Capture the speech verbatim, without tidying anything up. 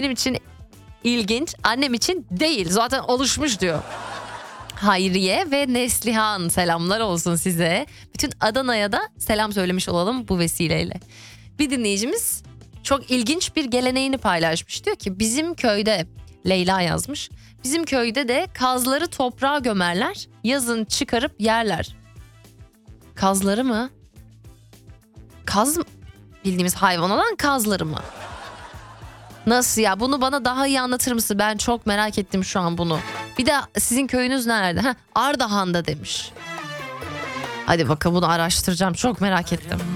Benim için ilginç, annem için değil. Zaten oluşmuş diyor. Hayriye ve Neslihan, selamlar olsun size. Bütün Adana'ya da selam söylemiş olalım bu vesileyle. Bir dinleyicimiz çok ilginç bir geleneğini paylaşmış. Diyor ki bizim köyde, Leyla yazmış. Bizim köyde de kazları toprağa gömerler. Yazın çıkarıp yerler. Kazları mı? Kaz mı? Bildiğimiz hayvan olan kazları mı? Nasıl ya? Bunu bana daha iyi anlatır mısın? Ben çok merak ettim şu an bunu. Bir de sizin köyünüz nerede? Heh, Ardahan'da demiş. Hadi bakalım, bunu araştıracağım. Çok merak ettim.